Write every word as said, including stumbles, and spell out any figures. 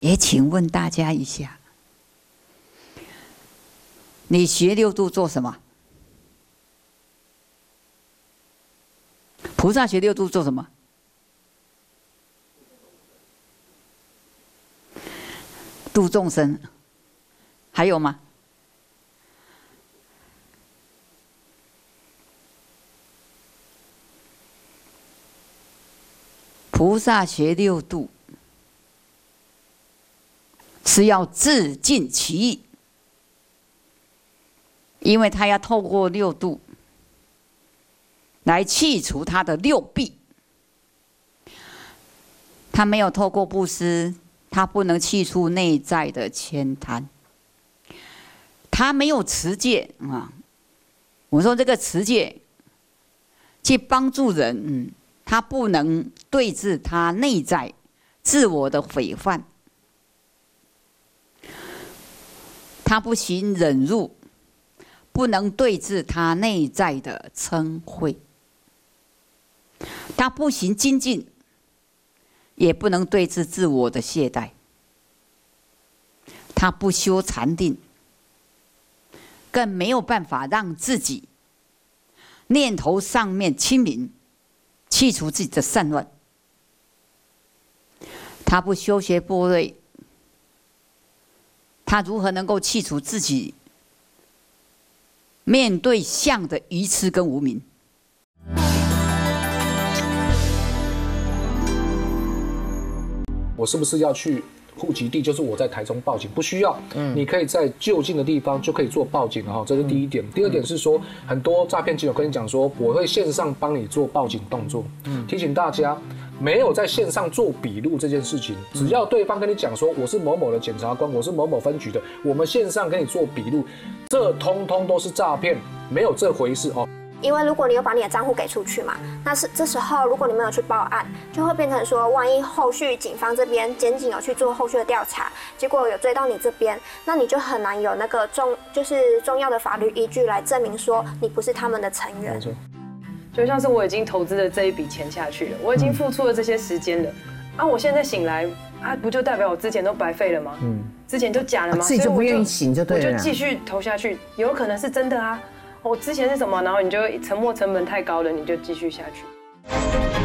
也请问大家一下，你学六度做什么？菩萨学六度做什么？度众生。还有吗？菩萨学六度是要自尽其意，因为他要透过六度来去除他的六弊。他没有透过布施，他不能去除内在的悭贪。他没有持戒啊，我说这个持戒去帮助人，嗯，他不能对治他内在自我的毁犯，他不行忍辱，不能对治他内在的嗔恚，他不行精进，也不能对治自我的懈怠，他不修禅定，更没有办法让自己念头上面清明，去除自己的散乱。他不修学般若，他如何能够去除自己面对相的愚痴跟无明？ 我是不是要去户籍地？就是我在台中报警，不需要，嗯，你可以在就近的地方就可以做报警哈，这是第一点。第二点是说，很多诈骗集团跟你讲说，我会线上帮你做报警动作，嗯，提醒大家，没有在线上做笔录这件事情，只要对方跟你讲说我是某某的检察官，我是某某分局的，我们线上跟你做笔录，这通通都是诈骗，没有这回事哦。 因为如果你有把你的账户给出去嘛，那是这时候如果你没有去报案，就会变成说，万一后续警方这边检警有去做后续的调查，结果有追到你这边，那你就很难有那个重就是重要的法律依据来证明说你不是他们的成员。 就像是我已经投资了这一笔钱下去了，我已经付出了这些时间了，啊，我现在醒来，啊，不就代表我之前都白费了吗？嗯，之前就假了吗？ 啊、自己就不愿意醒就对了， 我就继续投下去，有可能是真的啊。我之前是什么，然后你就沉没成本太高了，你就继续下去。